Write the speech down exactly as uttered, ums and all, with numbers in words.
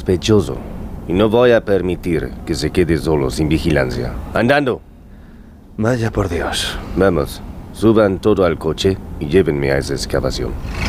sospechoso. Y no voy a permitir que se quede solo sin vigilancia. ¡Andando! Vaya por Dios. Vamos, suban todo al coche y llévenme a esa excavación.